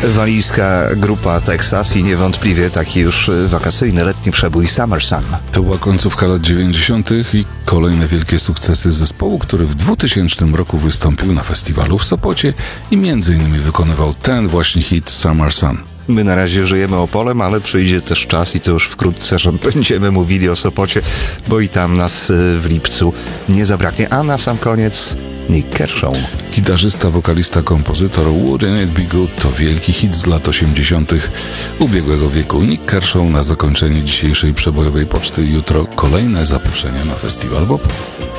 Walijska grupa Texas i niewątpliwie taki już wakacyjny, letni przebój Summer Sun. To była końcówka lat 90. i kolejne wielkie sukcesy zespołu, który w 2000 roku wystąpił na festiwalu w Sopocie i m.in. wykonywał ten właśnie hit Summer Sun. My na razie żyjemy Opolem, ale przyjdzie też czas i to już wkrótce, że będziemy mówili o Sopocie, bo i tam nas w lipcu nie zabraknie. A na sam koniec Nick Kershaw. Gitarzysta, wokalista, kompozytor Wouldn't It Be Good to wielki hit z lat 80. ubiegłego wieku. Nick Kershaw na zakończenie dzisiejszej przebojowej poczty. Jutro kolejne zaproszenia na festiwal WOP.